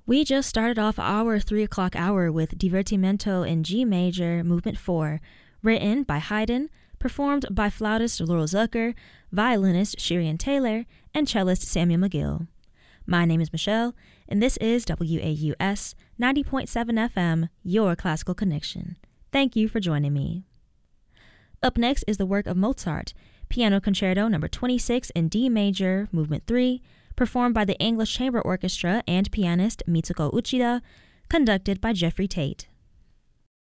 We just started off our 3 o'clock hour with Divertimento in G major, Movement 4, written by Haydn, performed by flautist Laurel Zucker, violinist Shirian Taylor, and cellist Samuel McGill. My name is Michelle, and this is WAUS 90.7 FM, your classical connection. Thank you for joining me. Up next is the work of Mozart, Piano Concerto No. 26 in D major, Movement 3, performed by the English Chamber Orchestra and pianist Mitsuko Uchida, conducted by Jeffrey Tate.